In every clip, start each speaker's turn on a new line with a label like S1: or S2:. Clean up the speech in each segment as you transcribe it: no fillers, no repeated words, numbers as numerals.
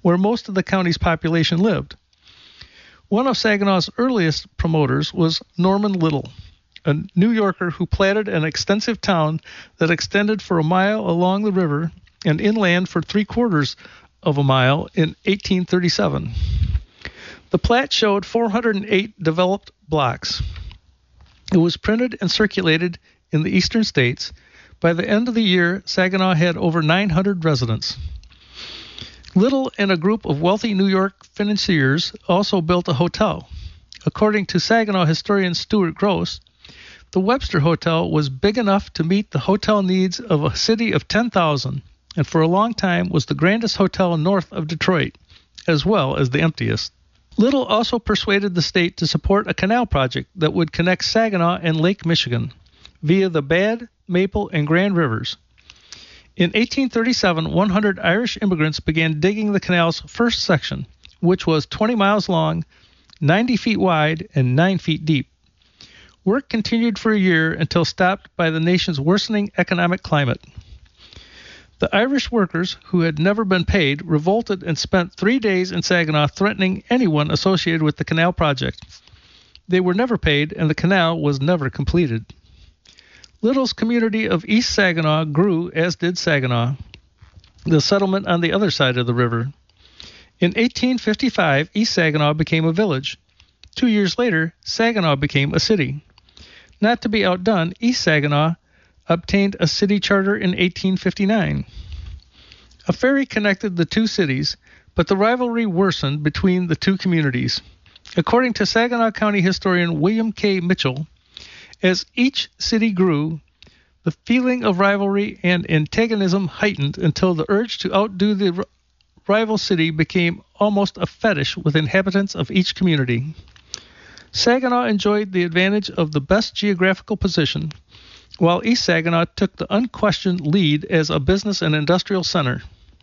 S1: where most of the county's population lived. One of Saginaw's earliest promoters was Norman Little, a New Yorker who platted an extensive town that extended for a mile along the river and inland for 3/4 of a mile in 1837. The plat showed 408 developed blocks. It was printed and circulated in the eastern states. By the end of the year, Saginaw had over 900 residents. Little and a group of wealthy New York financiers also built a hotel. According to Saginaw historian Stuart Gross, the Webster Hotel was big enough to meet the hotel needs of a city of 10,000, and for a long time was the grandest hotel north of Detroit, as well as the emptiest. Little also persuaded the state to support a canal project that would connect Saginaw and Lake Michigan via the Bad, Maple, and Grand Rivers. In 1837, 100 Irish immigrants began digging the canal's first section, which was 20 miles long, 90 feet wide, and 9 feet deep. Work continued for a year until stopped by the nation's worsening economic climate. The Irish workers, who had never been paid, revolted and spent 3 days in Saginaw threatening anyone associated with the canal project. They were never paid, and the canal was never completed. Little's community of East Saginaw grew, as did Saginaw, the settlement on the other side of the river. In 1855, East Saginaw became a village. 2 years later, Saginaw became a city. Not to be outdone, East Saginaw obtained a city charter in 1859. A ferry connected the two cities, but the rivalry worsened between the two communities. According to Saginaw County historian William K. Mitchell, as each city grew, the feeling of rivalry and antagonism heightened until the urge to outdo the rival city became almost a fetish with inhabitants of each community. Saginaw enjoyed the advantage of the best geographical position, while East Saginaw took the unquestioned lead as a business and industrial center.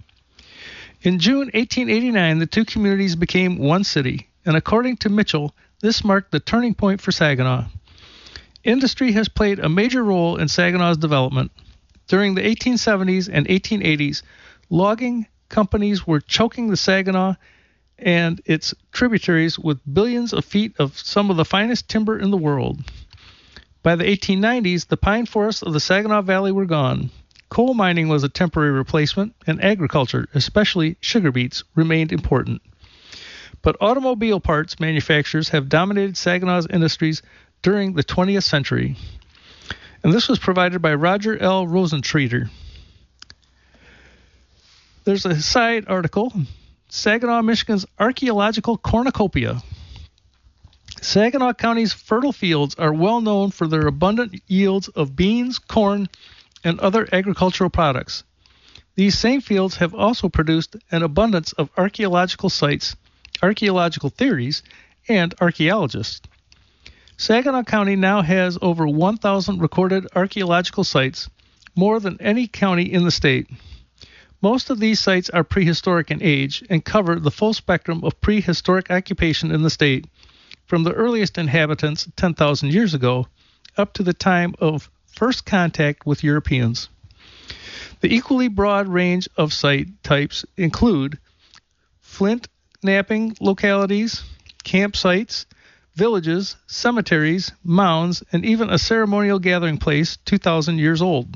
S1: In June 1889, the two communities became one city, and according to Mitchell, this marked the turning point for Saginaw. Industry has played a major role in Saginaw's development. During the 1870s and 1880s, logging companies were choking the Saginaw and its tributaries with billions of feet of some of the finest timber in the world. By the 1890s, the pine forests of the Saginaw Valley were gone. Coal mining was a temporary replacement, and agriculture, especially sugar beets, remained important. But automobile parts manufacturers have dominated Saginaw's industries during the 20th century. And this was provided by Roger L. Rosentreater. There's a side article, Saginaw, Michigan's Archaeological Cornucopia. Saginaw County's fertile fields are well known for their abundant yields of beans, corn, and other agricultural products. These same fields have also produced an abundance of archaeological sites, archaeological theories, and archaeologists. Saginaw County now has over 1,000 recorded archaeological sites, more than any county in the state. Most of these sites are prehistoric in age and cover the full spectrum of prehistoric occupation in the state, from the earliest inhabitants 10,000 years ago up to the time of first contact with Europeans. The equally broad range of site types include flint knapping localities, campsites, villages, cemeteries, mounds, and even a ceremonial gathering place 2,000 years old.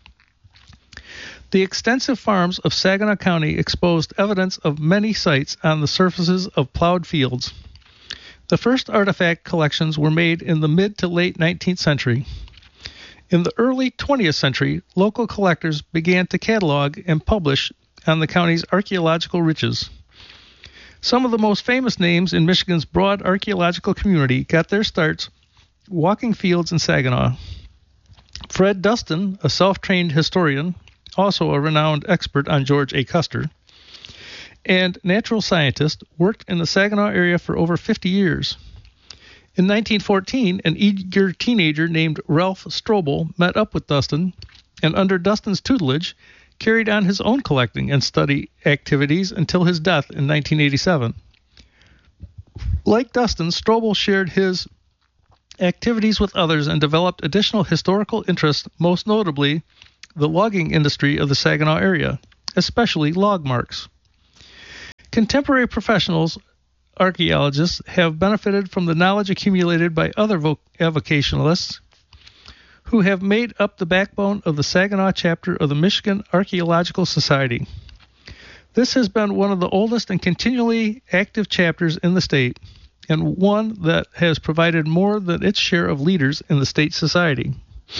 S1: The extensive farms of Saginaw County exposed evidence of many sites on the surfaces of plowed fields. The first artifact collections were made in the mid to late 19th century. In the early 20th century, local collectors began to catalog and publish on the county's archaeological riches. Some of the most famous names in Michigan's broad archaeological community got their starts walking fields in Saginaw. Fred Dustin, a self-trained historian, also a renowned expert on George A. Custer, and natural scientist, worked in the Saginaw area for over 50 years. In 1914, an eager teenager named Ralph Strobel met up with Dustin, and under Dustin's tutelage, carried on his own collecting and study activities until his death in 1987. Like Dustin, Strobel shared his activities with others and developed additional historical interests, most notably the logging industry of the Saginaw area, especially log marks. Contemporary professionals, archaeologists, have benefited from the knowledge accumulated by other avocationalists who have made up the backbone of the Saginaw chapter of the Michigan Archaeological Society. This has been one of the oldest and continually active chapters in the state, and one that has provided more than its share of leaders in the state society.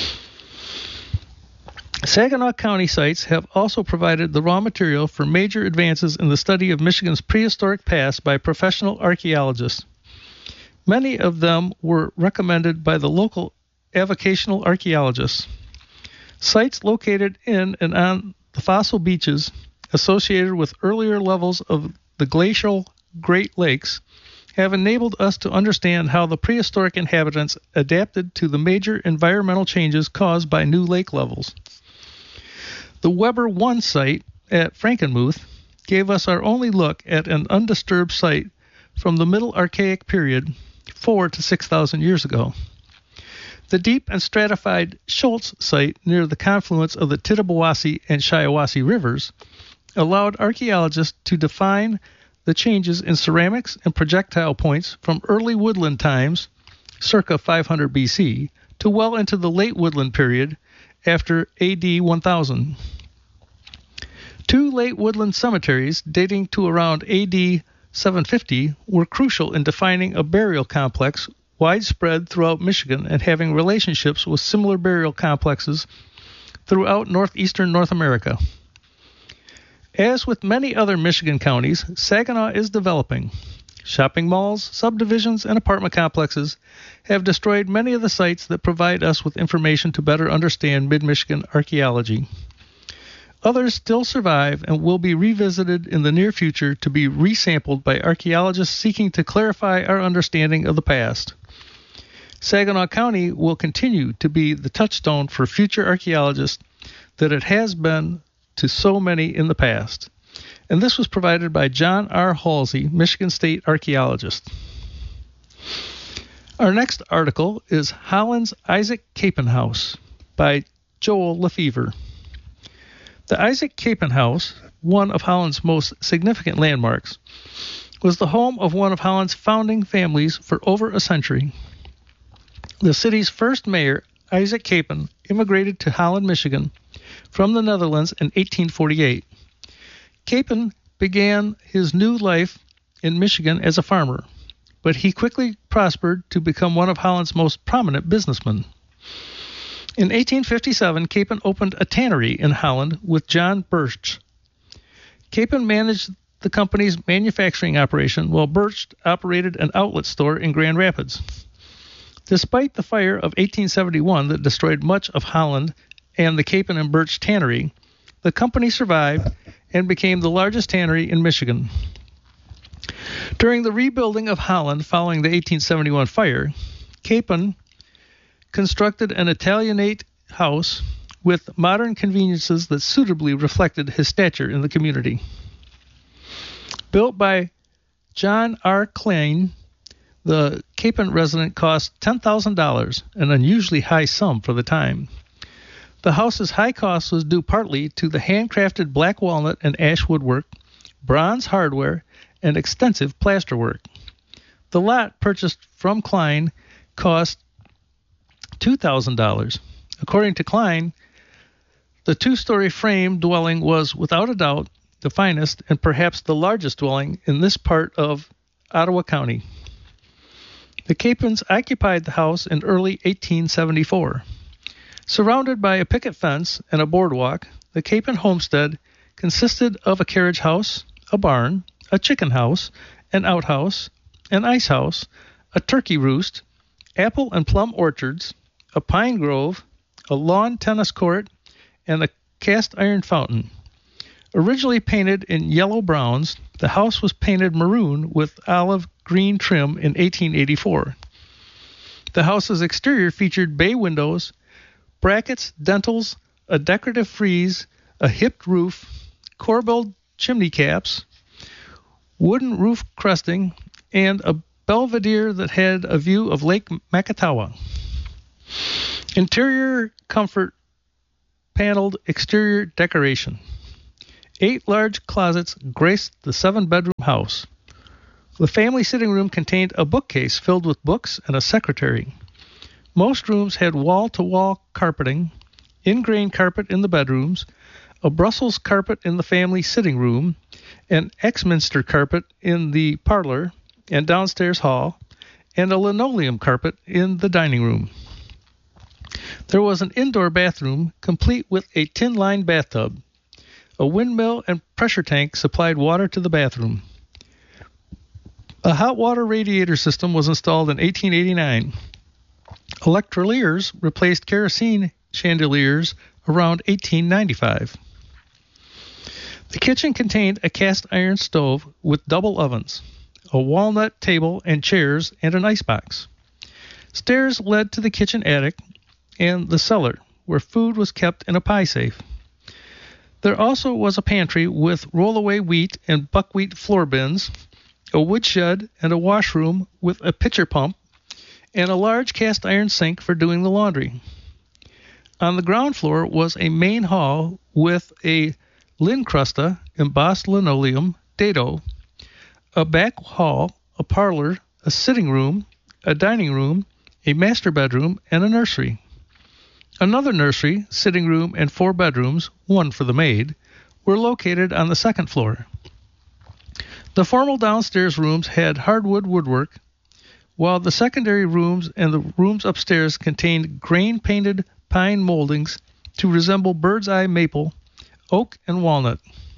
S1: Saginaw County sites have also provided the raw material for major advances in the study of Michigan's prehistoric past by professional archaeologists. Many of them were recommended by the local avocational archaeologists. Sites located in and on the fossil beaches associated with earlier levels of the glacial Great Lakes have enabled us to understand how the prehistoric inhabitants adapted to the major environmental changes caused by new lake levels. The Weber 1 site at Frankenmuth gave us our only look at an undisturbed site from the Middle Archaic period, 4,000 to 6,000 years ago. The deep and stratified Schultz site near the confluence of the Tittabawassee and Shiawassee rivers allowed archaeologists to define the changes in ceramics and projectile points from early woodland times, circa 500 BC, to well into the late woodland period after AD 1000. Two late woodland cemeteries dating to around AD 750 were crucial in defining a burial complex widespread throughout Michigan and having relationships with similar burial complexes throughout northeastern North America. As with many other Michigan counties, Saginaw is developing. Shopping malls, subdivisions, and apartment complexes have destroyed many of the sites that provide us with information to better understand mid-Michigan archaeology. Others still survive and will be revisited in the near future to be resampled by archaeologists seeking to clarify our understanding of the past. Saginaw County will continue to be the touchstone for future archaeologists that it has been to so many in the past. And this was provided by John R. Halsey, Michigan State archaeologist. Our next article is Holland's Isaac Capen House by Joel Lefevre. The Isaac Capen House, one of Holland's most significant landmarks, was the home of one of Holland's founding families for over a century. The city's first mayor, Isaac Capen, immigrated to Holland, Michigan, from the Netherlands in 1848. Capen began his new life in Michigan as a farmer, but he quickly prospered to become one of Holland's most prominent businessmen. In 1857, Capen opened a tannery in Holland with John Birch. Capen managed the company's manufacturing operation, while Birch operated an outlet store in Grand Rapids. Despite the fire of 1871 that destroyed much of Holland and the Capen and Birch tannery, the company survived and became the largest tannery in Michigan. During the rebuilding of Holland following the 1871 fire, Capen constructed an Italianate house with modern conveniences that suitably reflected his stature in the community. Built by John R. Klein, the Capen residence cost $10,000, an unusually high sum for the time. The house's high cost was due partly to the handcrafted black walnut and ash woodwork, bronze hardware, and extensive plasterwork. The lot purchased from Klein cost $2,000. According to Klein, the two-story frame dwelling was, without a doubt, the finest and perhaps the largest dwelling in this part of Ottawa County. The Capens occupied the house in early 1874. Surrounded by a picket fence and a boardwalk, the Capen homestead consisted of a carriage house, a barn, a chicken house, an outhouse, an ice house, a turkey roost, apple and plum orchards, a pine grove, a lawn tennis court, and a cast iron fountain. Originally painted in yellow browns, the house was painted maroon with olive green trim in 1884. The house's exterior featured bay windows, brackets, dentils, a decorative frieze, a hipped roof, corbelled chimney caps, wooden roof crusting, and a belvedere that had a view of Lake Macatawa. Interior comfort, paneled exterior decoration. 8 large closets graced the 7-bedroom house. The family sitting room contained a bookcase filled with books and a secretary. Most rooms had wall-to-wall carpeting, ingrain carpet in the bedrooms, a Brussels carpet in the family sitting room, an Exminster carpet in the parlor and downstairs hall, and a linoleum carpet in the dining room. There was an indoor bathroom complete with a tin-lined bathtub. A windmill and pressure tank supplied water to the bathroom. A hot water radiator system was installed in 1889. Electroliers replaced kerosene chandeliers around 1895. The kitchen contained a cast iron stove with double ovens, a walnut table and chairs, and an icebox. Stairs led to the kitchen attic and the cellar, where food was kept in a pie safe. There also was a pantry with roll-away wheat and buckwheat floor bins, a woodshed and a washroom with a pitcher pump, and a large cast iron sink for doing the laundry. On the ground floor was a main hall with a Lincrusta embossed linoleum dado, a back hall, a parlor, a sitting room, a dining room, a master bedroom, and a nursery. Another nursery, sitting room, and 4 bedrooms, one for the maid, were located on the second floor. The formal downstairs rooms had hardwood woodwork, while the secondary rooms and the rooms upstairs contained grain-painted pine moldings to resemble bird's eye maple, oak, and walnut.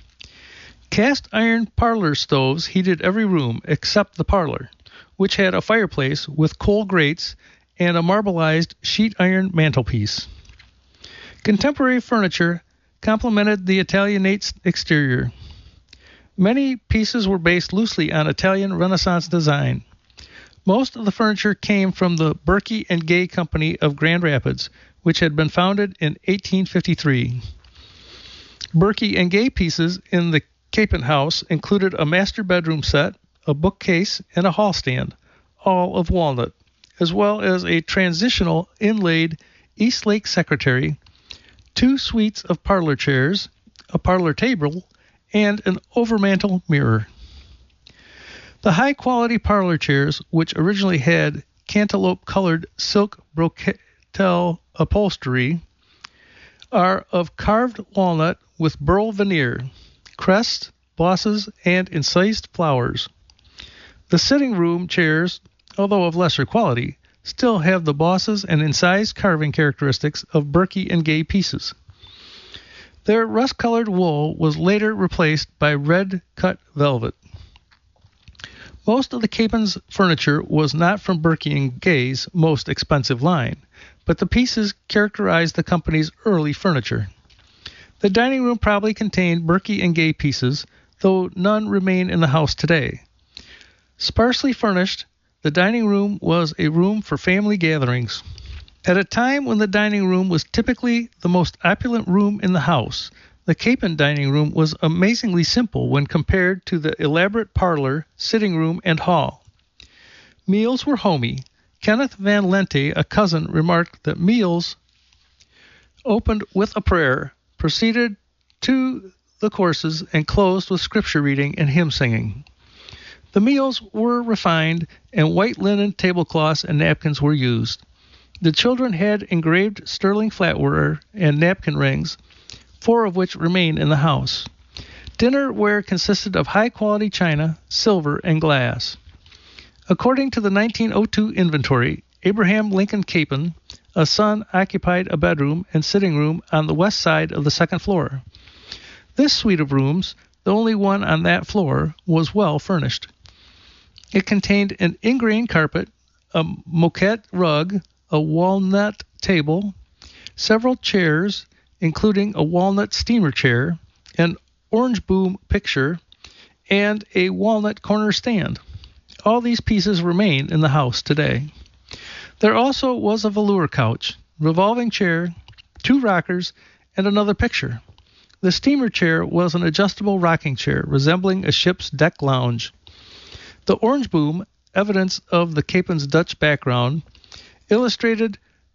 S1: Cast iron parlor stoves heated every room except the parlor, which had a fireplace with coal grates and a marbleized sheet iron mantelpiece. Contemporary furniture complemented the Italianate exterior. Many pieces were based loosely on Italian Renaissance design. Most of the furniture came from the Berkey and Gay Company of Grand Rapids, which had been founded in 1853. Berkey and Gay pieces in the Capon House included a master bedroom set, a bookcase, and a hall stand, all of walnut, as well as a transitional inlaid Eastlake secretary, 2 suites of parlor chairs, a parlor table, and an overmantel mirror. The high-quality parlor chairs, which originally had cantaloupe-colored silk brocatelle upholstery, are of carved walnut with burl veneer, crests, bosses, and incised flowers. The sitting room chairs, although of lesser quality, still have the bosses and incised carving characteristics of Berkey and Gay pieces. Their rust-colored wool was later replaced by red-cut velvet. Most of the Capon's furniture was not from Berkey and Gay's most expensive line, but the pieces characterized the company's early furniture. The dining room probably contained Berkey and Gay pieces, though none remain in the house today. Sparsely furnished, the dining room was a room for family gatherings. At a time when the dining room was typically the most opulent room in the house, the Capon dining room was amazingly simple when compared to the elaborate parlor, sitting room, and hall. Meals were homey. Kenneth Van Lente, a cousin, remarked that meals opened with a prayer, proceeded to the courses, and closed with scripture reading and hymn singing. The meals were refined, and white linen tablecloths and napkins were used. The children had engraved sterling flatware and napkin rings, 4 of which remain in the house. Dinnerware consisted of high-quality china, silver, and glass. According to the 1902 inventory, Abraham Lincoln Capon, a son, occupied a bedroom and sitting room on the west side of the second floor. This suite of rooms, the only one on that floor, was well furnished. It contained an ingrain carpet, a moquette rug, a walnut table, several chairs, including a walnut steamer chair, an orange boom picture, and a walnut corner stand. All these pieces remain in the house today. There also was a velour couch, revolving chair, 2 rockers, and another picture. The steamer chair was an adjustable rocking chair resembling a ship's deck lounge. The orange boom, evidence of the Capon's Dutch background, illustrated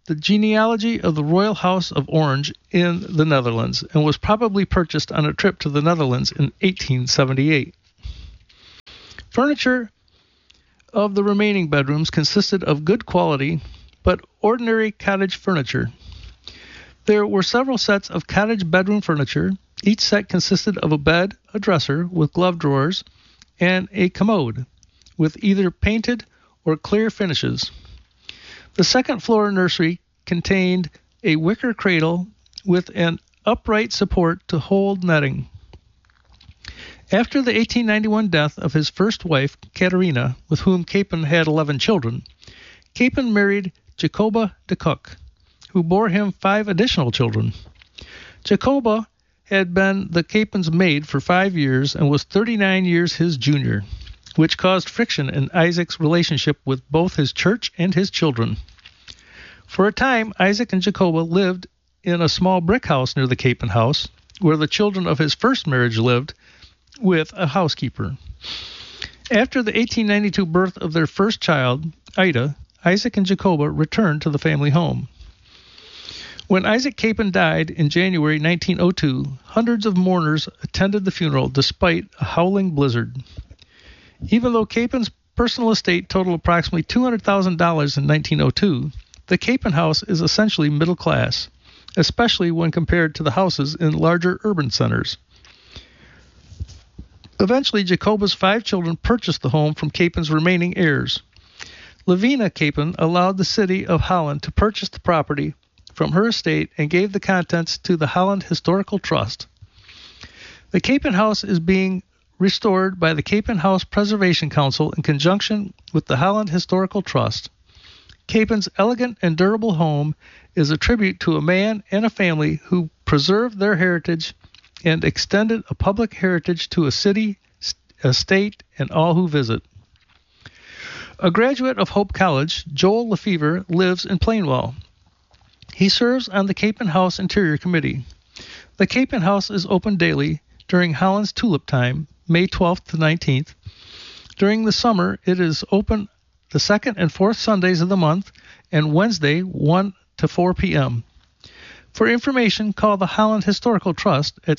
S1: the genealogy of the Royal House of Orange in the Netherlands and was probably purchased on a trip to the Netherlands in 1878. Furniture of the remaining bedrooms consisted of good quality but ordinary cottage furniture. There were several sets of cottage bedroom furniture. Each set consisted of a bed, a dresser with glove drawers, and a commode with either painted or clear finishes. The second floor nursery contained a wicker cradle with an upright support to hold netting. After the 1891 death of his first wife, Katerina, with whom Capon had 11 children, Capon married Jacoba de Cook, who bore him 5 additional children. Jacoba had been the Capon's maid for 5 years and was 39 years his junior, which caused friction in Isaac's relationship with both his church and his children. For a time, Isaac and Jacoba lived in a small brick house near the Capon house, where the children of his first marriage lived, with a housekeeper. After the 1892 birth of their first child, Ida, Isaac and Jacoba returned to the family home. When Isaac Capon died in January 1902, hundreds of mourners attended the funeral despite a howling blizzard. Even though Capon's personal estate totaled approximately $200,000 in 1902, the Capon house is essentially middle class, especially when compared to the houses in larger urban centers. Eventually, Jacoba's 5 children purchased the home from Capon's remaining heirs. Lavina Capon allowed the city of Holland to purchase the property from her estate and gave the contents to the Holland Historical Trust. The Capon house is being restored by the Capon House Preservation Council in conjunction with the Holland Historical Trust. Capon's elegant and durable home is a tribute to a man and a family who preserved their heritage and extended a public heritage to a city, a state, and all who visit. A graduate of Hope College, Joel Lefevre lives in Plainwell. He serves on the Capon House Interior Committee. The Capon House is open daily during Holland's tulip time, May 12th to 19th. During the summer, it is open the second and fourth Sundays of the month and Wednesday 1 to 4 p.m. For information, call the Holland Historical Trust at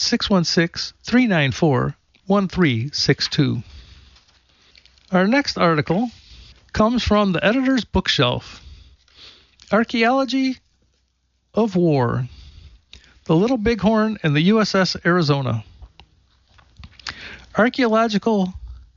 S1: 616-394-1362. Our next article comes from the editor's bookshelf. Archaeology of War. The Little Bighorn and the USS Arizona. Archaeological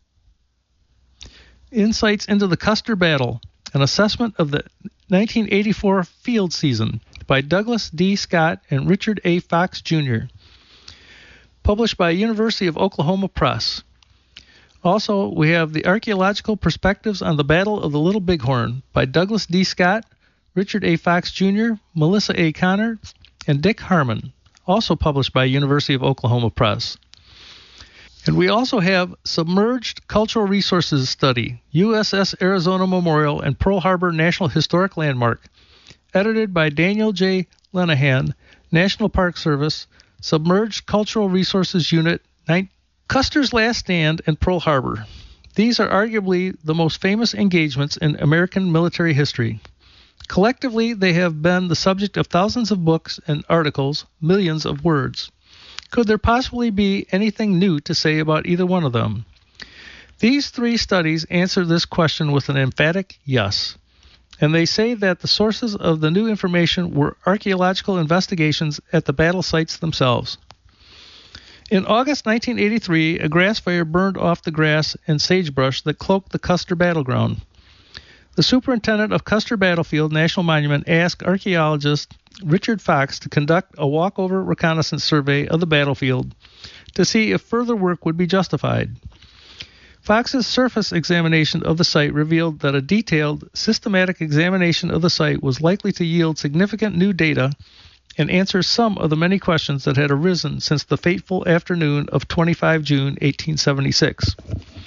S1: insights into the Custer Battle, an assessment of the 1984 field season by Douglas D. Scott and Richard A. Fox, Jr., published by University of Oklahoma Press. Also, we have the Archaeological Perspectives on the Battle of the Little Bighorn by Douglas D. Scott, Richard A. Fox, Jr., Melissa A. Connor, and Dick Harmon, also published by University of Oklahoma Press. And we also have Submerged Cultural Resources Study, USS Arizona Memorial and Pearl Harbor National Historic Landmark, edited by Daniel J. Lenahan, National Park Service, Submerged Cultural Resources Unit, Custer's Last Stand, and Pearl Harbor. These are arguably the most famous engagements in American military history. Collectively, they have been the subject of thousands of books and articles, millions of words. Could there possibly be anything new to say about either one of them? These 3 studies answer this question with an emphatic yes. And they say that the sources of the new information were archaeological investigations at the battle sites themselves. In August 1983, a grass fire burned off the grass and sagebrush that cloaked the Custer battleground. The superintendent of Custer Battlefield National Monument asked archaeologist Richard Fox to conduct a walkover reconnaissance survey of the battlefield to see if further work would be justified. Fox's surface examination of the site revealed that a detailed, systematic examination of the site was likely to yield significant new data and answer some of the many questions that had arisen since the fateful afternoon of 25 June 1876.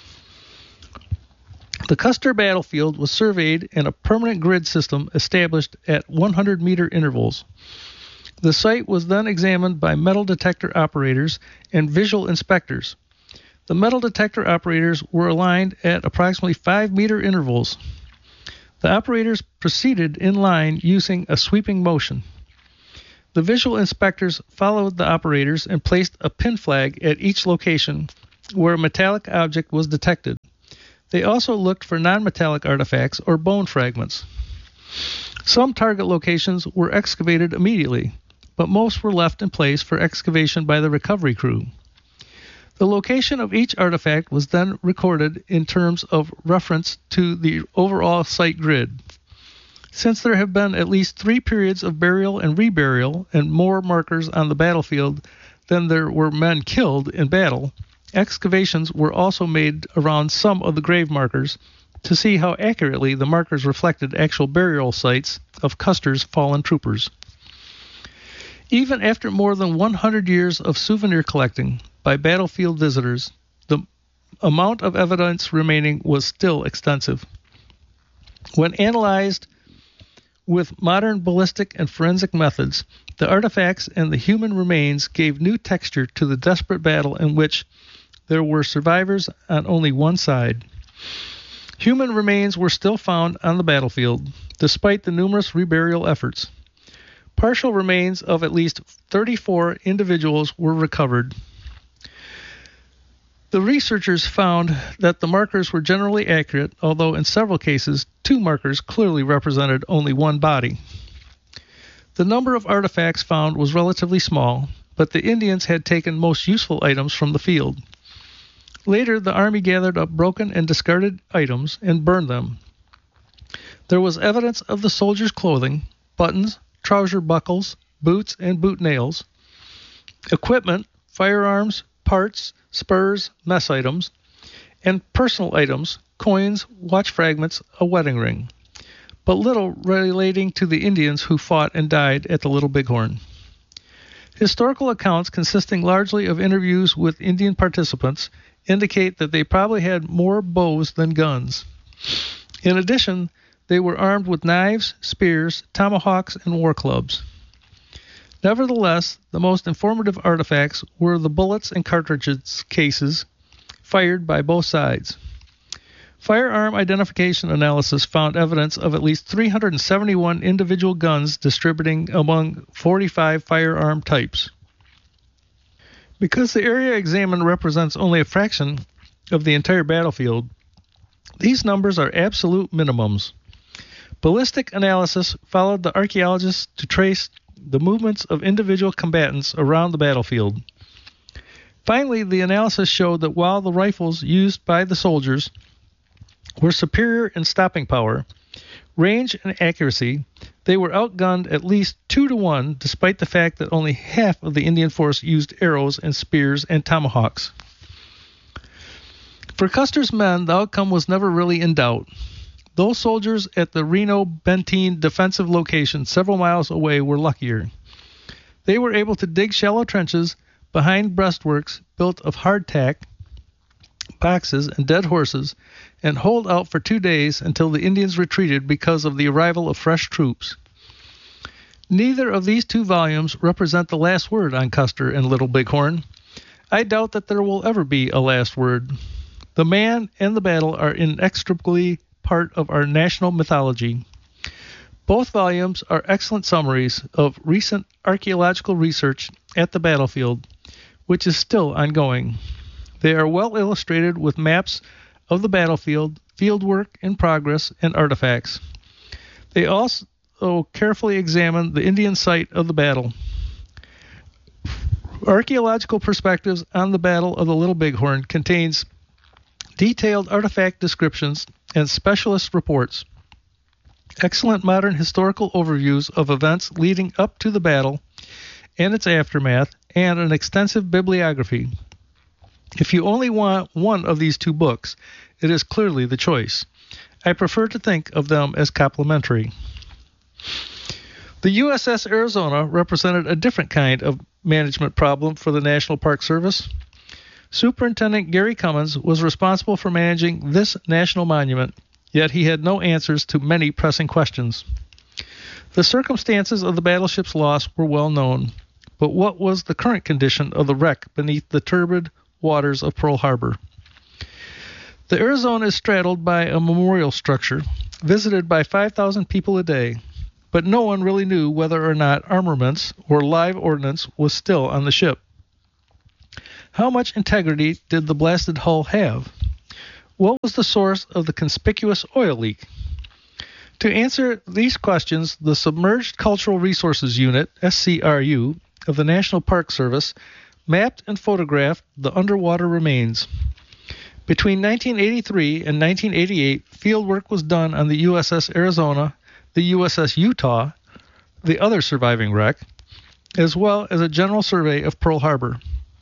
S1: The Custer battlefield was surveyed and a permanent grid system established at 100-meter intervals. The site was then examined by metal detector operators and visual inspectors. The metal detector operators were aligned at approximately 5-meter intervals. The operators proceeded in line using a sweeping motion. The visual inspectors followed the operators and placed a pin flag at each location where a metallic object was detected. They also looked for non-metallic artifacts or bone fragments. Some target locations were excavated immediately, but most were left in place for excavation by the recovery crew. The location of each artifact was then recorded in terms of reference to the overall site grid. Since there have been at least 3 periods of burial and reburial and more markers on the battlefield than there were men killed in battle, excavations were also made around some of the grave markers to see how accurately the markers reflected actual burial sites of Custer's fallen troopers. Even after more than 100 years of souvenir collecting by battlefield visitors, the amount of evidence remaining was still extensive. When analyzed with modern ballistic and forensic methods, the artifacts and the human remains gave new texture to the desperate battle in which there were survivors on only one side. Human remains were still found on the battlefield, despite the numerous reburial efforts. Partial remains of at least 34 individuals were recovered. The researchers found that the markers were generally accurate, although in several cases, 2 markers clearly represented only one body. The number of artifacts found was relatively small, but the Indians had taken most useful items from the field. Later, the Army gathered up broken and discarded items and burned them. There was evidence of the soldiers' clothing, buttons, trouser buckles, boots, and boot nails, equipment, firearms, parts, spurs, mess items, and personal items, coins, watch fragments, a wedding ring, but little relating to the Indians who fought and died at the Little Bighorn. Historical accounts consisting largely of interviews with Indian participants indicate that they probably had more bows than guns. In addition, they were armed with knives, spears, tomahawks, and war clubs. Nevertheless, the most informative artifacts were the bullets and cartridges cases fired by both sides. Firearm identification analysis found evidence of at least 371 individual guns distributing among 45 firearm types. Because the area examined represents only a fraction of the entire battlefield, these numbers are absolute minimums. Ballistic analysis followed the archaeologists to trace the movements of individual combatants around the battlefield. Finally, the analysis showed that while the rifles used by the soldiers were superior in stopping power, range, and accuracy, they were outgunned at least 2-to-1, despite the fact that only half of the Indian force used arrows and spears and tomahawks. For Custer's men, the outcome was never really in doubt. Those soldiers at the Reno-Benteen defensive location several miles away were luckier. They were able to dig shallow trenches behind breastworks built of hardtack, boxes, and dead horses, and hold out for 2 days until the Indians retreated because of the arrival of fresh troops. Neither of these 2 volumes represent the last word on Custer and Little Bighorn. I doubt that there will ever be a last word. The man and the battle are inextricably part of our national mythology. Both volumes are excellent summaries of recent archaeological research at the battlefield, which is still ongoing. They are well illustrated with maps of the battlefield, fieldwork in progress, and artifacts. They also carefully examine the Indian site of the battle. Archaeological Perspectives on the Battle of the Little Bighorn contains detailed artifact descriptions and specialist reports, excellent modern historical overviews of events leading up to the battle and its aftermath, and an extensive bibliography. If you only want one of these 2 books, it is clearly the choice. I prefer to think of them as complementary. The USS Arizona represented a different kind of management problem for the National Park Service. Superintendent Gary Cummins was responsible for managing this national monument, yet he had no answers to many pressing questions. The circumstances of the battleship's loss were well known, but what was the current condition of the wreck beneath the turbid waters of Pearl Harbor? The Arizona is straddled by a memorial structure, visited by 5,000 people a day, but no one really knew whether or not armaments or live ordnance was still on the ship. How much integrity did the blasted hull have? What was the source of the conspicuous oil leak? To answer these questions, the Submerged Cultural Resources Unit, SCRU, of the National Park Service mapped and photographed the underwater remains. Between 1983 and 1988, fieldwork was done on the USS Arizona, the USS Utah, the other surviving wreck, as well as a general survey of Pearl Harbor.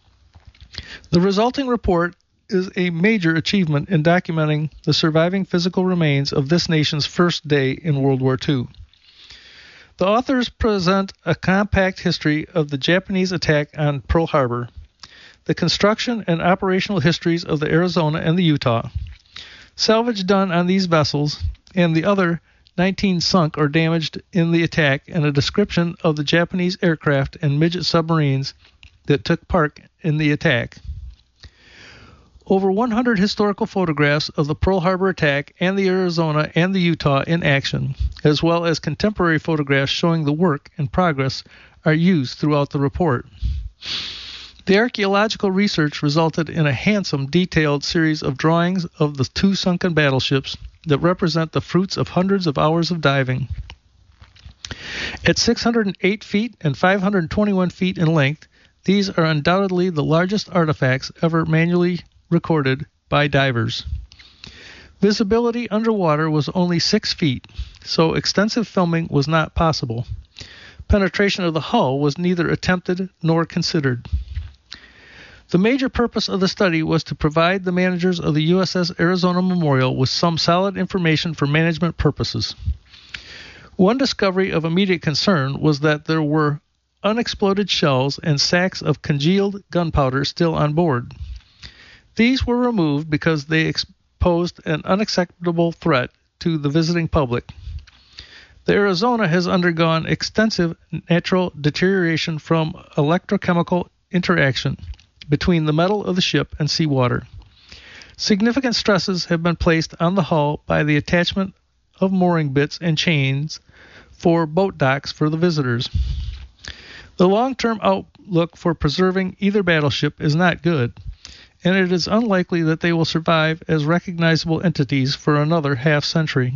S1: The resulting report is a major achievement in documenting the surviving physical remains of this nation's first day in World War II. The authors present a compact history of the Japanese attack on Pearl Harbor, the construction and operational histories of the Arizona and the Utah, salvage done on these vessels, and the other 19 sunk or damaged in the attack, and a description of the Japanese aircraft and midget submarines that took part in the attack. Over 100 historical photographs of the Pearl Harbor attack and the Arizona and the Utah in action, as well as contemporary photographs showing the work and progress, are used throughout the report. The archaeological research resulted in a handsome, detailed series of drawings of the two sunken battleships that represent the fruits of hundreds of hours of diving. At 608 feet and 521 feet in length, these are undoubtedly the largest artifacts ever manually recorded by divers. Visibility underwater was only 6 feet, so extensive filming was not possible. Penetration of the hull was neither attempted nor considered. The major purpose of the study was to provide the managers of the USS Arizona Memorial with some solid information for management purposes. One discovery of immediate concern was that there were unexploded shells and sacks of congealed gunpowder still on board. These were removed because they posed an unacceptable threat to the visiting public. The Arizona has undergone extensive natural deterioration from electrochemical interaction between the metal of the ship and seawater. Significant stresses have been placed on the hull by the attachment of mooring bits and chains for boat docks for the visitors. The long-term outlook for preserving either battleship is not good, and it is unlikely that they will survive as recognizable entities for another half-century.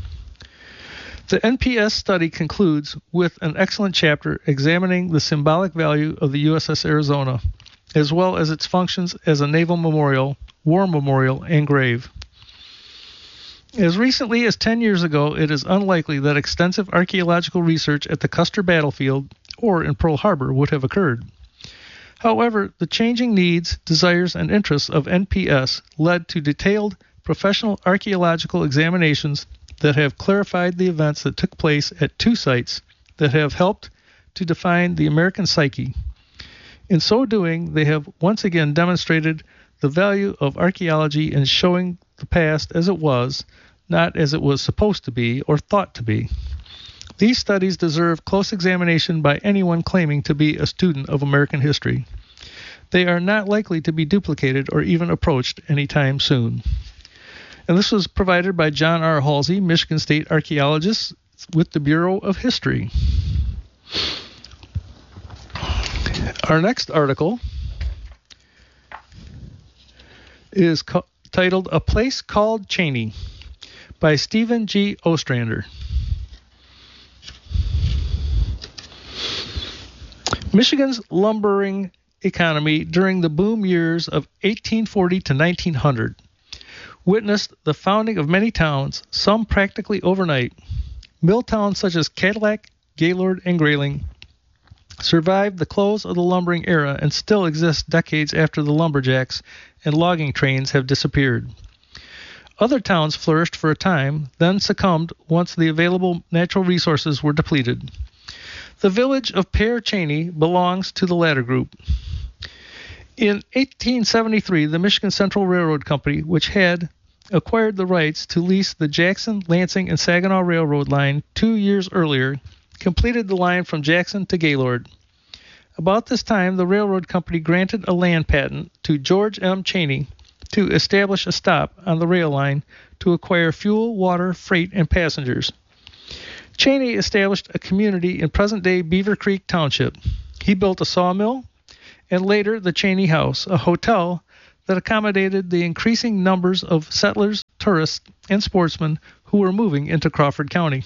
S1: The NPS study concludes with an excellent chapter examining the symbolic value of the USS Arizona, as well as its functions as a naval memorial, war memorial, and grave. As recently as 10 years ago, it is unlikely that extensive archaeological research at the Custer battlefield or in Pearl Harbor would have occurred. However, the changing needs, desires, and interests of NPS led to detailed professional archaeological examinations that have clarified the events that took place at two sites that have helped to define the American psyche. In so doing, they have once again demonstrated the value of archaeology in showing the past as it was, not as it was supposed to be or thought to be. These studies deserve close examination by anyone claiming to be a student of American history. They are not likely to be duplicated or even approached anytime soon. And this was provided by John R. Halsey, Michigan State archaeologist with the Bureau of History. Our next article is titled A Place Called Cheney by Stephen G. Ostrander. Michigan's lumbering economy during the boom years of 1840 to 1900 witnessed the founding of many towns, some practically overnight. Mill towns such as Cadillac, Gaylord, and Grayling survived the close of the lumbering era and still exist decades after the lumberjacks and logging trains have disappeared. Other towns flourished for a time, then succumbed once the available natural resources were depleted. The village of Pear Cheney belongs to the latter group. In 1873, the Michigan Central Railroad Company, which had acquired the rights to lease the Jackson, Lansing, and Saginaw Railroad line 2 years earlier, completed the line from Jackson to Gaylord. About this time, the railroad company granted a land patent to George M. Cheney to establish a stop on the rail line to acquire fuel, water, freight, and passengers. Cheney established a community in present-day Beaver Creek Township. He built a sawmill and later the Cheney House, a hotel that accommodated the increasing numbers of settlers, tourists, and sportsmen who were moving into Crawford County.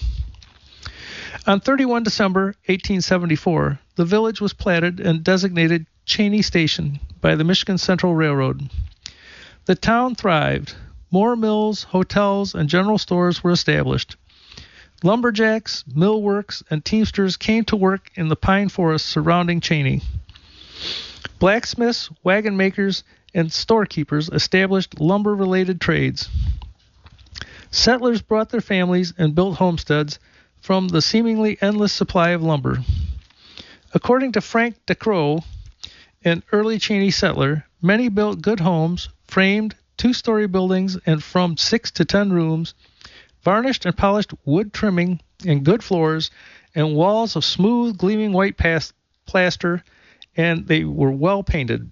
S1: On 31 December 1874, the village was platted and designated Cheney Station by the Michigan Central Railroad. The town thrived. More mills, hotels, and general stores were established. Lumberjacks, millworks, and teamsters came to work in the pine forests surrounding Cheney. Blacksmiths, wagon makers, and storekeepers established lumber-related trades. Settlers brought their families and built homesteads from the seemingly endless supply of lumber. According to Frank DeCrow, an early Cheney settler, many built good homes, framed two-story buildings and from 6 to 10 rooms, varnished and polished wood trimming and good floors, and walls of smooth, gleaming white plaster, and they were well painted.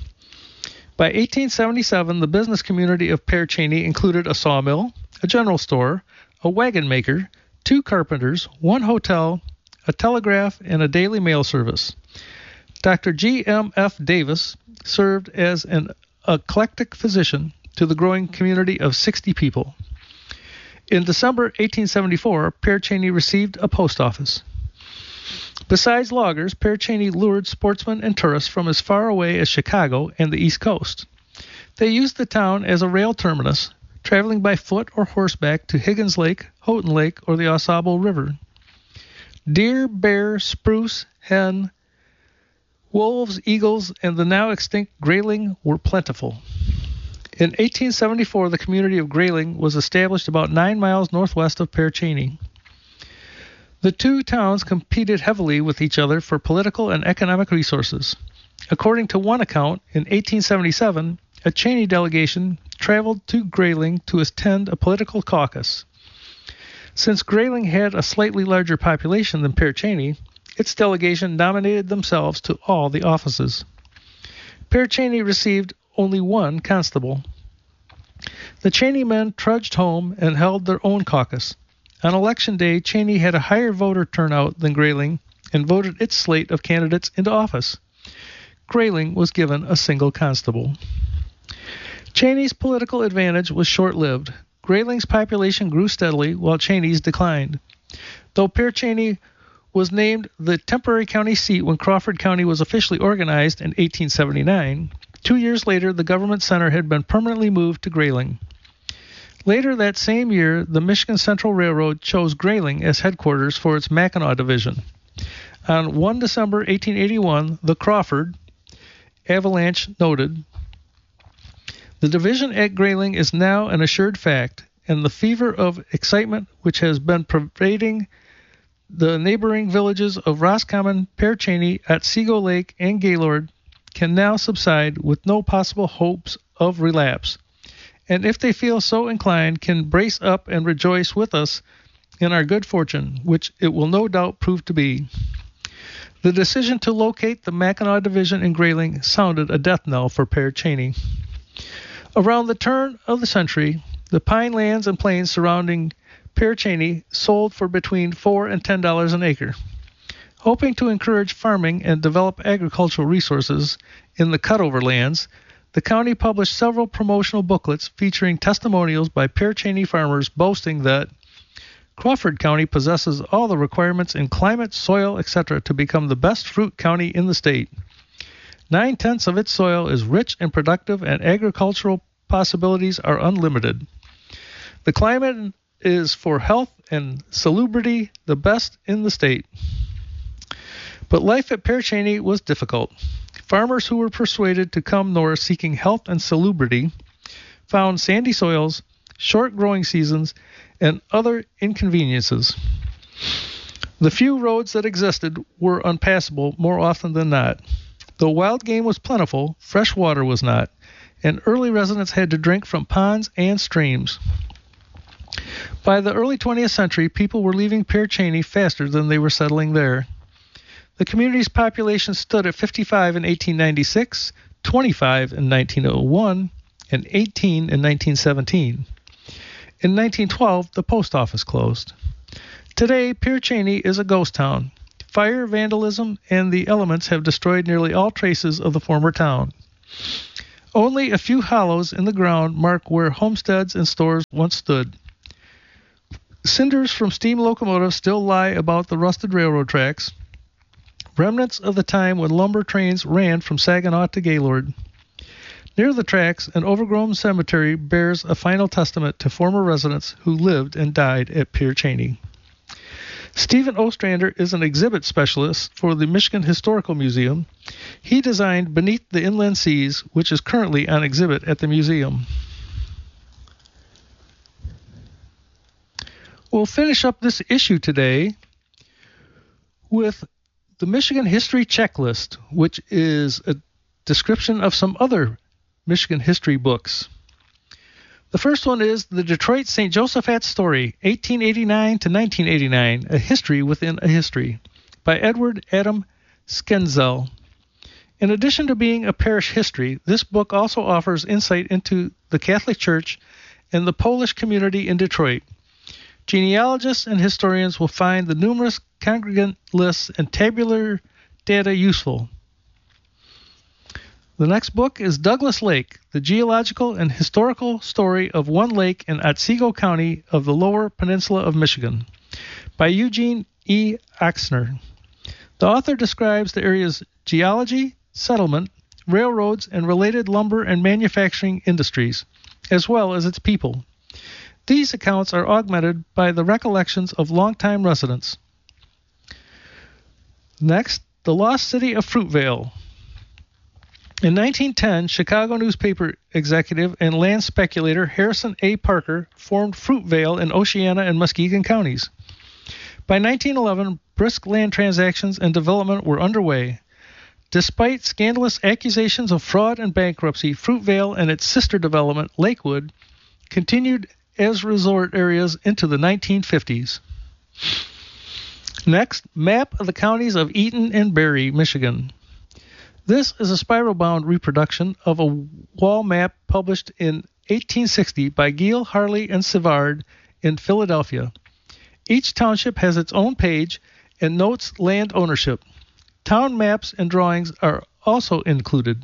S1: By 1877, the business community of Pear Cheney included a sawmill, a general store, a wagon maker, 2 carpenters, 1 hotel, a telegraph, and a daily mail service. Dr. G.M.F. Davis served as an eclectic physician to the growing community of 60 people. In December 1874, Pear Cheney received a post office. Besides loggers, Pear Cheney lured sportsmen and tourists from as far away as Chicago and the East Coast. They used the town as a rail terminus, traveling by foot or horseback to Higgins Lake, Houghton Lake, or the Ausable River. Deer, bear, spruce, hen, wolves, eagles, and the now extinct grayling were plentiful. In 1874, the community of Grayling was established about 9 miles northwest of Pear Cheney. The two towns competed heavily with each other for political and economic resources. According to one account, in 1877, a Cheney delegation traveled to Grayling to attend a political caucus. Since Grayling had a slightly larger population than Pear Cheney, its delegation nominated themselves to all the offices. Pear Cheney received only 1 constable. The Cheney men trudged home and held their own caucus. On election day, Cheney had a higher voter turnout than Grayling and voted its slate of candidates into office. Grayling was given a single constable. Cheney's political advantage was short-lived. Grayling's population grew steadily while Cheney's declined. Though Pear Cheney was named the temporary county seat when Crawford County was officially organized in 1879, 2 years later the government center had been permanently moved to Grayling. Later that same year, the Michigan Central Railroad chose Grayling as headquarters for its Mackinac Division. On 1 December 1881, the Crawford Avalanche noted, "The division at Grayling is now an assured fact, and the fever of excitement which has been pervading the neighboring villages of Roscommon, Pear Cheney, Otsego Lake, and Gaylord can now subside with no possible hopes of relapse, and if they feel so inclined can brace up and rejoice with us in our good fortune, which it will no doubt prove to be." The decision to locate the Mackinac Division in Grayling sounded a death knell for Pear Cheney. Around the turn of the century, the pine lands and plains surrounding Pear Cheney sold for between $4 and $10 an acre. Hoping to encourage farming and develop agricultural resources in the cutover lands, the county published several promotional booklets featuring testimonials by Pear Cheney farmers boasting that Crawford County possesses all the requirements in climate, soil, etc. to become the best fruit county in the state. 9/10 of its soil is rich and productive, and agricultural possibilities are unlimited. The climate is for health and salubrity the best in the state. But life at Pear Cheney was difficult. Farmers who were persuaded to come north seeking health and salubrity found sandy soils, short growing seasons, and other inconveniences. The few roads that existed were unpassable more often than not. Though wild game was plentiful, fresh water was not, and early residents had to drink from ponds and streams. By the early 20th century, people were leaving Pear Cheney faster than they were settling there. The community's population stood at 55 in 1896, 25 in 1901, and 18 in 1917. In 1912, the post office closed. Today, Pierre Cheney is a ghost town. Fire, vandalism, and the elements have destroyed nearly all traces of the former town. Only a few hollows in the ground mark where homesteads and stores once stood. Cinders from steam locomotives still lie about the rusted railroad tracks, remnants of the time when lumber trains ran from Saginaw to Gaylord. Near the tracks, an overgrown cemetery bears a final testament to former residents who lived and died at Pierre Cheney. Stephen Ostrander is an exhibit specialist for the Michigan Historical Museum. He designed Beneath the Inland Seas, which is currently on exhibit at the museum. We'll finish up this issue today with the Michigan History Checklist, which is a description of some other Michigan history books. The first one is The Detroit St. Josaphat Story, 1889 to 1989, A History Within a History, by Edward Adam Skenzel. In addition to being a parish history, this book also offers insight into the Catholic Church and the Polish community in Detroit. Genealogists and historians will find the numerous congregant lists and tabular data useful. The next book is Douglas Lake, the geological and historical story of one lake in Otsego County of the Lower Peninsula of Michigan, by Eugene E. Oxner. The author describes the area's geology, settlement, railroads, and related lumber and manufacturing industries, as well as its people. These accounts are augmented by the recollections of longtime residents. Next, The Lost City of Fruitvale. In 1910, Chicago newspaper executive and land speculator Harrison A. Parker formed Fruitvale in Oceana and Muskegon counties. By 1911, brisk land transactions and development were underway. Despite scandalous accusations of fraud and bankruptcy, Fruitvale and its sister development, Lakewood, continued as resort areas into the 1950s. Next, map of the counties of Eaton and Berry, Michigan. This is a spiral-bound reproduction of a wall map published in 1860 by Giel, Harley, and Savard in Philadelphia. Each township has its own page and notes land ownership. Town maps and drawings are also included.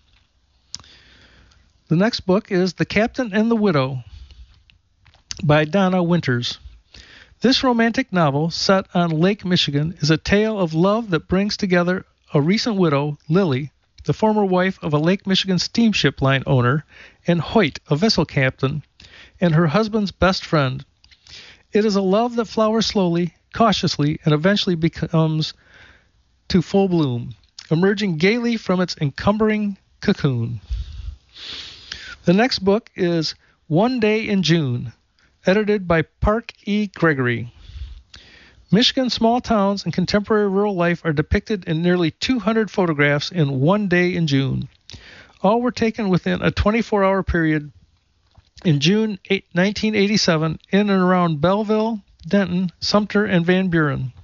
S1: The next book is The Captain and the Widow by Donna Winters. This romantic novel, set on Lake Michigan, is a tale of love that brings together a recent widow, Lily, the former wife of a Lake Michigan steamship line owner, and Hoyt, a vessel captain, and her husband's best friend. It is a love that flowers slowly, cautiously, and eventually becomes to full bloom, emerging gaily from its encumbering cocoon. The next book is One Day in June, edited by Park E. Gregory. Michigan's small towns and contemporary rural life are depicted in nearly 200 photographs in One Day in June. All were taken within a 24-hour period in June 1987 in and around Belleville, Denton, Sumter, and Van Buren.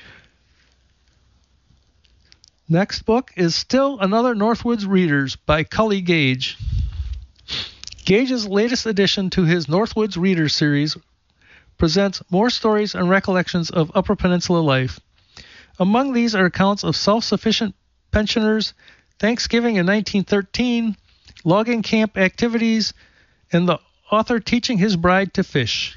S1: Next book is Still Another Northwoods Readers by Cully Gage. Gage's latest addition to his Northwoods Readers series presents more stories and recollections of Upper Peninsula life. Among these are accounts of self-sufficient pensioners, Thanksgiving in 1913, logging camp activities, and the author teaching his bride to fish.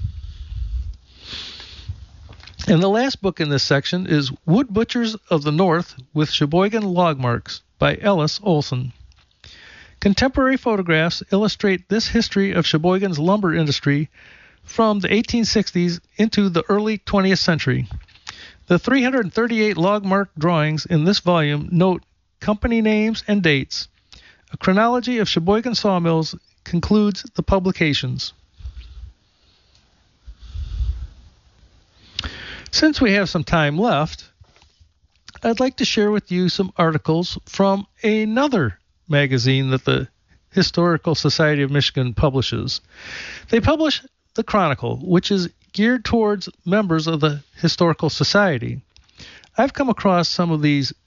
S1: And the last book in this section is Wood Butchers of the North with Sheboygan Log Marks by Ellis Olson. Contemporary photographs illustrate this history of Sheboygan's lumber industry from the 1860s into the early 20th century. The 338 log mark drawings in this volume note company names and dates. A chronology of Sheboygan sawmills concludes the publications. Since we have some time left, I'd like to share with you some articles from another magazine that the Historical Society of Michigan publishes. They publish The Chronicle, which is geared towards members of the Historical Society. I've come across some of these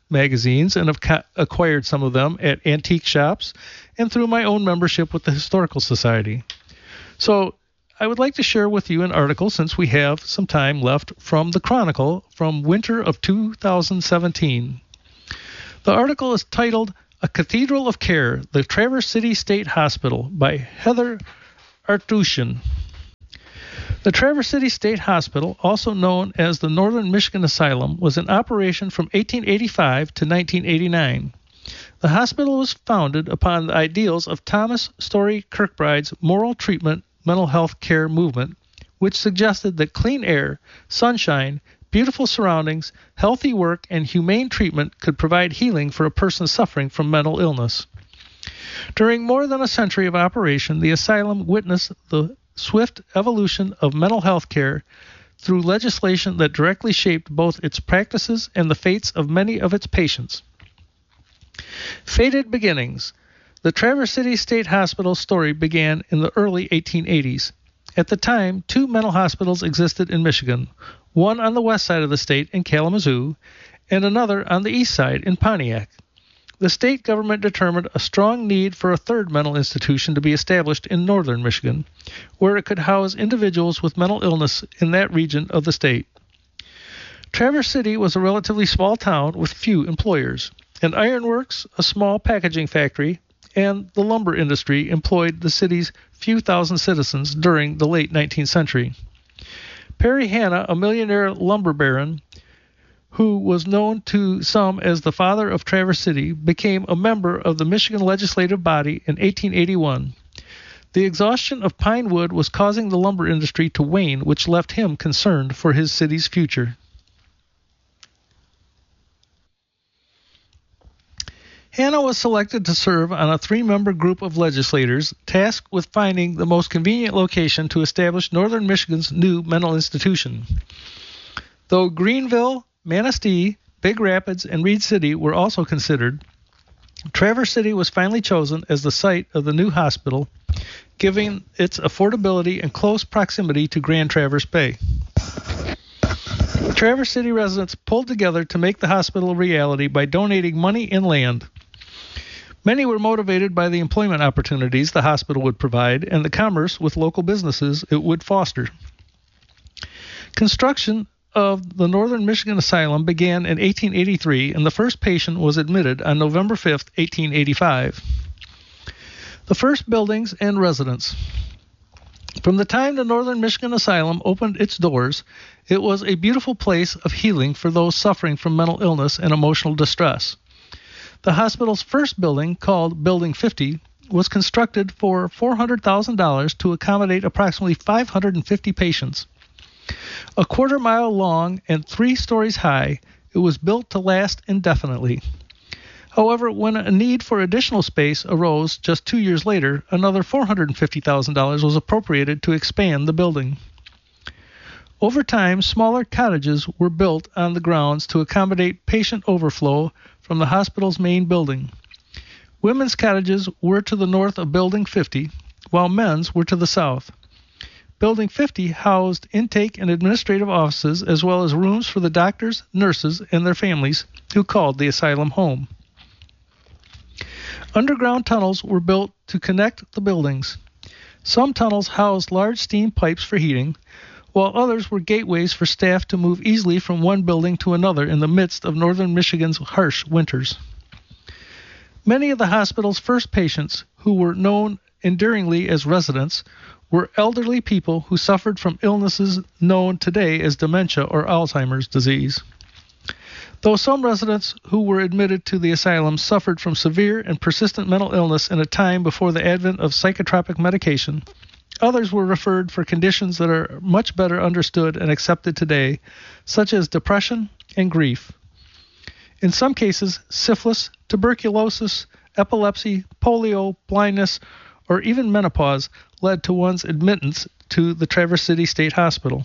S1: magazines and have acquired some of them at antique shops and through my own membership with the Historical Society. So I would like to share with you an article, since we have some time left, from the Chronicle from winter of 2017. The article is titled A Cathedral of Care, the Traverse City State Hospital by Heather Artushian. The Traverse City State Hospital, also known as the Northern Michigan Asylum, was in operation from 1885 to 1989. The hospital was founded upon the ideals of Thomas Story Kirkbride's moral treatment mental health care movement, which suggested that clean air, sunshine, beautiful surroundings, healthy work, and humane treatment could provide healing for a person suffering from mental illness. During more than a century of operation, the asylum witnessed the swift evolution of mental health care through legislation that directly shaped both its practices and the fates of many of its patients. Fated beginnings. The Traverse City State Hospital story began in the early 1880s. At the time, 2 mental hospitals existed in Michigan, one on the west side of the state in Kalamazoo, and another on the east side in Pontiac. The state government determined a strong need for a third mental institution to be established in northern Michigan, where it could house individuals with mental illness in that region of the state. Traverse City was a relatively small town with few employers. An ironworks, a small packaging factory, and the lumber industry employed the city's few thousand citizens during the late 19th century. Perry Hanna, a millionaire lumber baron, who was known to some as the father of Traverse City, became a member of the Michigan legislative body in 1881. The exhaustion of pine wood was causing the lumber industry to wane, which left him concerned for his city's future. Hanna was selected to serve on a 3-member group of legislators tasked with finding the most convenient location to establish northern Michigan's new mental institution. Though Greenville, Manistee, Big Rapids, and Reed City were also considered, Traverse City was finally chosen as the site of the new hospital, given its affordability and close proximity to Grand Traverse Bay. Traverse City residents pulled together to make the hospital a reality by donating money and land. Many were motivated by the employment opportunities the hospital would provide and the commerce with local businesses it would foster. Construction of the Northern Michigan Asylum began in 1883, and the first patient was admitted on November 5, 1885. The first buildings and residents. From the time the Northern Michigan Asylum opened its doors, it was a beautiful place of healing for those suffering from mental illness and emotional distress. The hospital's first building, called Building 50, was constructed for $400,000 to accommodate approximately 550 patients. A quarter-mile long and 3 stories high, it was built to last indefinitely. However, when a need for additional space arose just 2 years later, another $450,000 was appropriated to expand the building. Over time, smaller cottages were built on the grounds to accommodate patient overflow from the hospital's main building. Women's cottages were to the north of Building 50, while men's were to the south. Building 50 housed intake and administrative offices as well as rooms for the doctors, nurses, and their families who called the asylum home. Underground tunnels were built to connect the buildings. Some tunnels housed large steam pipes for heating, while others were gateways for staff to move easily from one building to another in the midst of northern Michigan's harsh winters. Many of the hospital's first patients, who were known endearingly as residents, were elderly people who suffered from illnesses known today as dementia or Alzheimer's disease. Though some residents who were admitted to the asylum suffered from severe and persistent mental illness in a time before the advent of psychotropic medication, others were referred for conditions that are much better understood and accepted today, such as depression and grief. In some cases, syphilis, tuberculosis, epilepsy, polio, blindness, or even menopause led to one's admittance to the Traverse City State Hospital.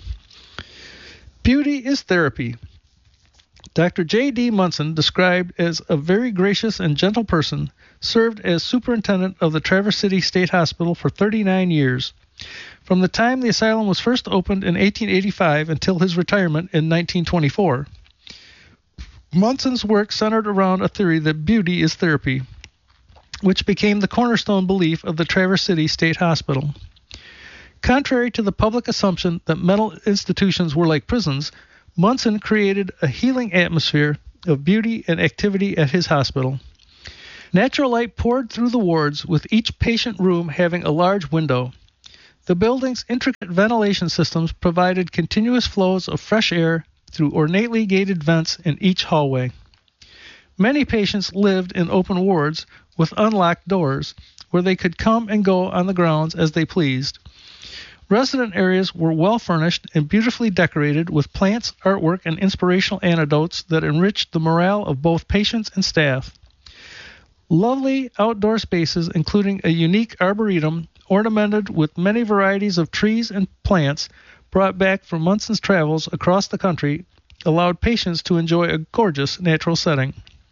S1: Beauty is therapy. Dr. J.D. Munson, described as a very gracious and gentle person, served as superintendent of the Traverse City State Hospital for 39 years, from the time the asylum was first opened in 1885 until his retirement in 1924. Munson's work centered around a theory that beauty is therapy, which became the cornerstone belief of the Traverse City State Hospital. Contrary to the public assumption that mental institutions were like prisons, Munson created a healing atmosphere of beauty and activity at his hospital. Natural light poured through the wards, with each patient room having a large window. The building's intricate ventilation systems provided continuous flows of fresh air through ornately gated vents in each hallway. Many patients lived in open wards with unlocked doors, where they could come and go on the grounds as they pleased. Resident areas were well furnished and beautifully decorated with plants, artwork, and inspirational anecdotes that enriched the morale of both patients and staff. Lovely outdoor spaces, including a unique arboretum ornamented with many varieties of trees and plants brought back from Munson's travels across the country, allowed patients to enjoy a gorgeous natural setting.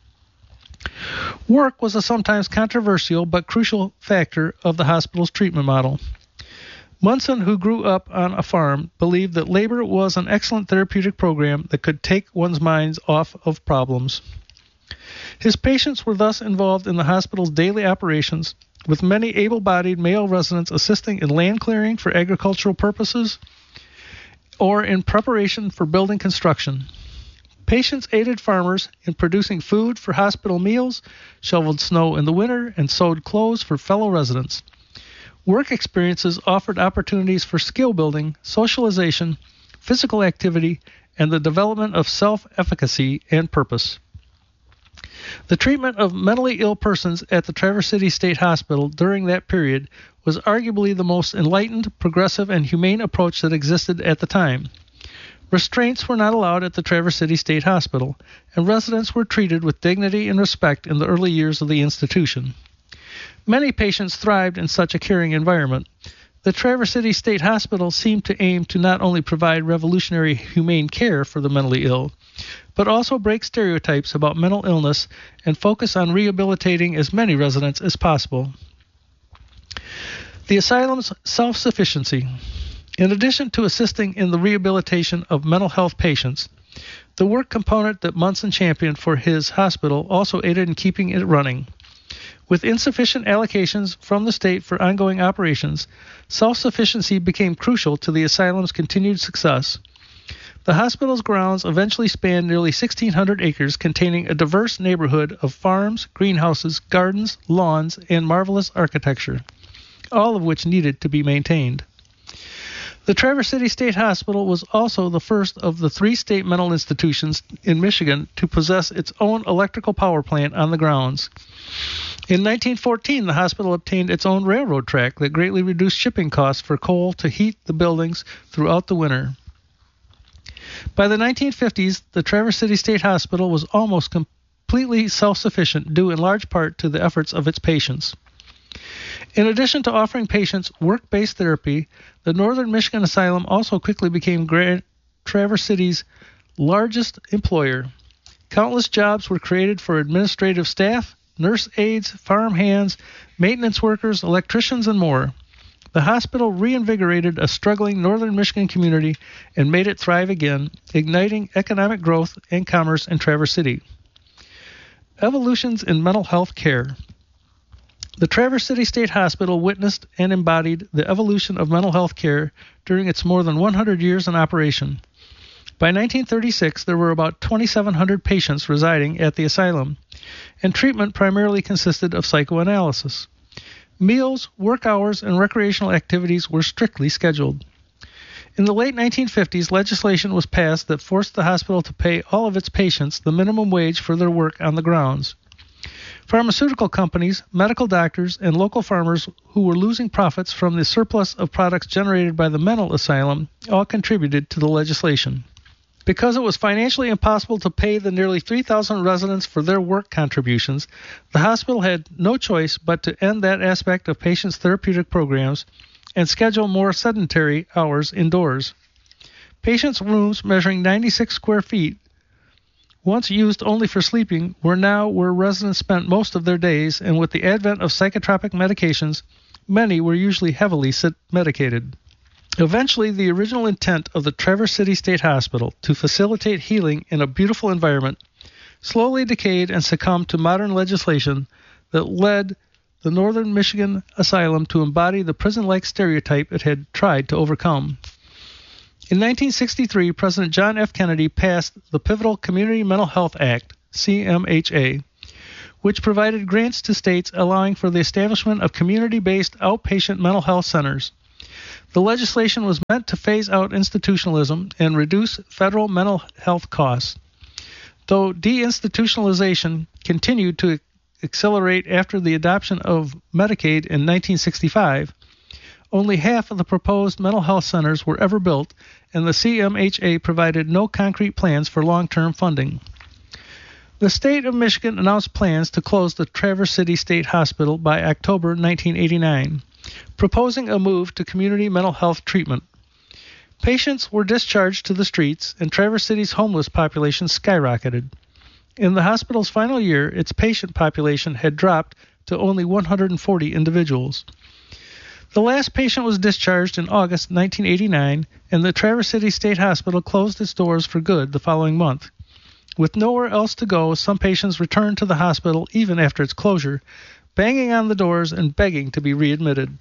S1: Work was a sometimes controversial but crucial factor of the hospital's treatment model. Munson, who grew up on a farm, believed that labor was an excellent therapeutic program that could take one's minds off of problems. His patients were thus involved in the hospital's daily operations, with many able-bodied male residents assisting in land clearing for agricultural purposes or in preparation for building construction. Patients aided farmers in producing food for hospital meals, shoveled snow in the winter, and sewed clothes for fellow residents. Work experiences offered opportunities for skill building, socialization, physical activity, and the development of self-efficacy and purpose. The treatment of mentally ill persons at the Traverse City State Hospital during that period was arguably the most enlightened, progressive, and humane approach that existed at the time. Restraints were not allowed at the Traverse City State Hospital, and residents were treated with dignity and respect in the early years of the institution. Many patients thrived in such a caring environment. The Traverse City State Hospital seemed to aim to not only provide revolutionary humane care for the mentally ill, but also break stereotypes about mental illness and focus on rehabilitating as many residents as possible. The asylum's self-sufficiency. In addition to assisting in the rehabilitation of mental health patients, the work component that Munson championed for his hospital also aided in keeping it running. With insufficient allocations from the state for ongoing operations, self-sufficiency became crucial to the asylum's continued success. The hospital's grounds eventually spanned nearly 1,600 acres, containing a diverse neighborhood of farms, greenhouses, gardens, lawns, and marvelous architecture, all of which needed to be maintained. The Traverse City State Hospital was also the first of the 3 state mental institutions in Michigan to possess its own electrical power plant on the grounds. In 1914, the hospital obtained its own railroad track that greatly reduced shipping costs for coal to heat the buildings throughout the winter. By the 1950s, the Traverse City State Hospital was almost completely self-sufficient, due in large part to the efforts of its patients. In addition to offering patients work-based therapy, the Northern Michigan Asylum also quickly became Traverse City's largest employer. Countless jobs were created for administrative staff, nurse aides, farm hands, maintenance workers, electricians, and more. The hospital reinvigorated a struggling Northern Michigan community and made it thrive again, igniting economic growth and commerce in Traverse City. Evolutions in mental health care. The Traverse City State Hospital witnessed and embodied the evolution of mental health care during its more than 100 years in operation. By 1936, there were about 2,700 patients residing at the asylum, and treatment primarily consisted of psychoanalysis. Meals, work hours, and recreational activities were strictly scheduled. In the late 1950s, legislation was passed that forced the hospital to pay all of its patients the minimum wage for their work on the grounds. Pharmaceutical companies, medical doctors, and local farmers who were losing profits from the surplus of products generated by the mental asylum all contributed to the legislation. Because it was financially impossible to pay the nearly 3,000 residents for their work contributions, the hospital had no choice but to end that aspect of patients' therapeutic programs and schedule more sedentary hours indoors. Patients' rooms measuring 96 square feet, once used only for sleeping, were now where residents spent most of their days, and with the advent of psychotropic medications, many were usually heavily medicated. Eventually, the original intent of the Traverse City State Hospital to facilitate healing in a beautiful environment slowly decayed and succumbed to modern legislation that led the Northern Michigan Asylum to embody the prison-like stereotype it had tried to overcome. In 1963, President John F. Kennedy passed the pivotal Community Mental Health Act, CMHA, which provided grants to states allowing for the establishment of community-based outpatient mental health centers. The legislation was meant to phase out institutionalism and reduce federal mental health costs. Though deinstitutionalization continued to accelerate after the adoption of Medicaid in 1965, only half of the proposed mental health centers were ever built, and the CMHA provided no concrete plans for long-term funding. The state of Michigan announced plans to close the Traverse City State Hospital by October 1989, proposing a move to community mental health treatment. Patients were discharged to the streets, and Traverse City's homeless population skyrocketed. In the hospital's final year, its patient population had dropped to only 140 individuals. The last patient was discharged in August 1989, and the Traverse City State Hospital closed its doors for good the following month. With nowhere else to go, some patients returned to the hospital even after its closure, banging on the doors and begging to be readmitted.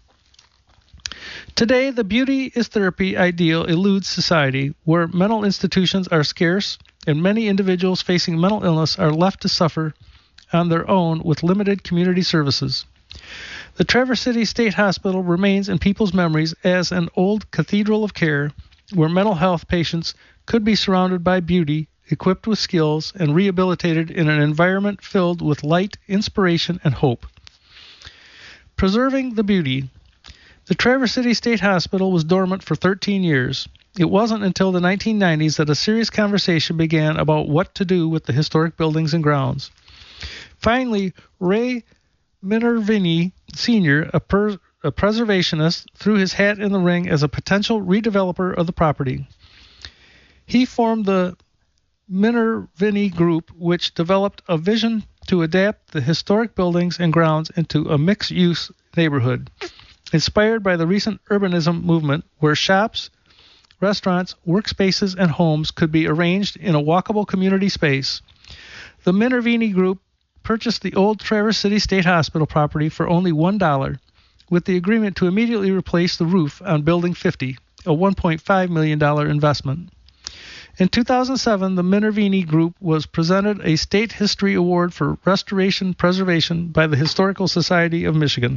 S1: Today, the beauty is therapy ideal eludes society, where mental institutions are scarce, and many individuals facing mental illness are left to suffer on their own with limited community services. The Traverse City State Hospital remains in people's memories as an old cathedral of care where mental health patients could be surrounded by beauty, equipped with skills, and rehabilitated in an environment filled with light, inspiration, and hope. Preserving the beauty. The Traverse City State Hospital was dormant for 13 years. It wasn't until the 1990s that a serious conversation began about what to do with the historic buildings and grounds. Finally, Ray Minervini Sr., a preservationist, threw his hat in the ring as a potential redeveloper of the property. He formed the Minervini Group, which developed a vision to adapt the historic buildings and grounds into a mixed-use neighborhood, inspired by the recent urbanism movement where shops, restaurants, workspaces, and homes could be arranged in a walkable community space. The Minervini Group purchased the old Traverse City State Hospital property for only $1, with the agreement to immediately replace the roof on Building 50, a $1.5 million investment. In 2007, the Minervini Group was presented a State History Award for Restoration Preservation by the Historical Society of Michigan.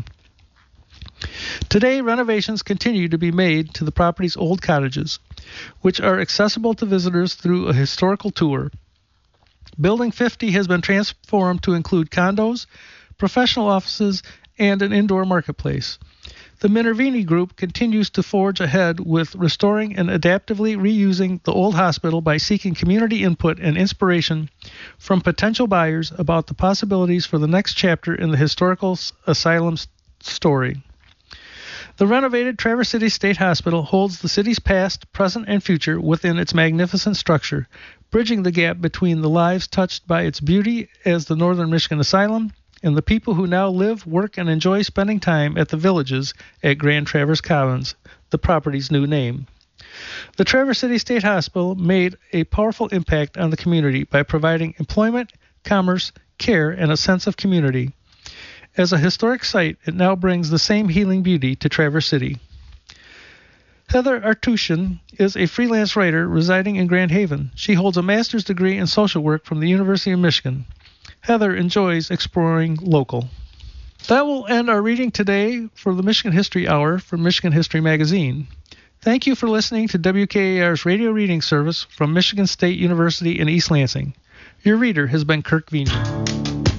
S1: Today, renovations continue to be made to the property's old cottages, which are accessible to visitors through a historical tour. Building 50 has been transformed to include condos, professional offices, and an indoor marketplace. The Minervini Group continues to forge ahead with restoring and adaptively reusing the old hospital by seeking community input and inspiration from potential buyers about the possibilities for the next chapter in the historical asylum's story. The renovated Traverse City State Hospital holds the city's past, present, and future within its magnificent structure, bridging the gap between the lives touched by its beauty as the Northern Michigan Asylum and the people who now live, work, and enjoy spending time at the Villages at Grand Traverse Commons, the property's new name. The Traverse City State Hospital made a powerful impact on the community by providing employment, commerce, care, and a sense of community. As a historic site, it now brings the same healing beauty to Traverse City. Heather Artushian is a freelance writer residing in Grand Haven. She holds a master's degree in social work from the University of Michigan. Heather enjoys exploring local. That will end our reading today for the Michigan History Hour from Michigan History Magazine. Thank you for listening to WKAR's radio reading service from Michigan State University in East Lansing. Your reader has been Kirk Wiener.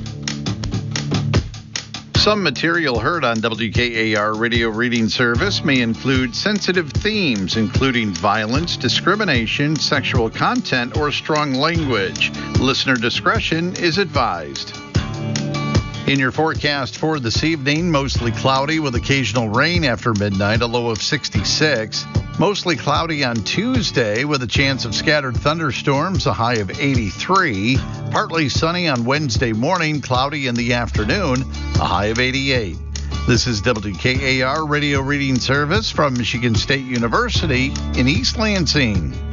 S2: Some material heard on WKAR radio reading service may include sensitive themes, including violence, discrimination, sexual content, or strong language. Listener discretion is advised. In your forecast for this evening, mostly cloudy with occasional rain after midnight, a low of 66. Mostly cloudy on Tuesday with a chance of scattered thunderstorms, a high of 83. Partly sunny on Wednesday morning, cloudy in the afternoon, a high of 88. This is WKAR Radio Reading Service from Michigan State University in East Lansing.